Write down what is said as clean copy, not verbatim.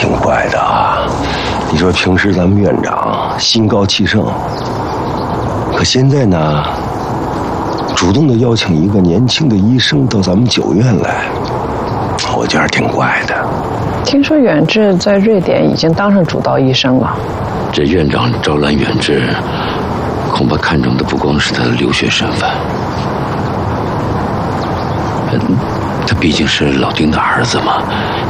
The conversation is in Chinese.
挺怪的啊。你说平时咱们院长心高气盛，可现在呢，主动的邀请一个年轻的医生到咱们9院来，我觉得挺怪的。 听说远志在瑞典已经当上主刀医生了。 这院长招揽远志，恐怕看重的不光是他的留学身份，他毕竟是老丁的儿子嘛。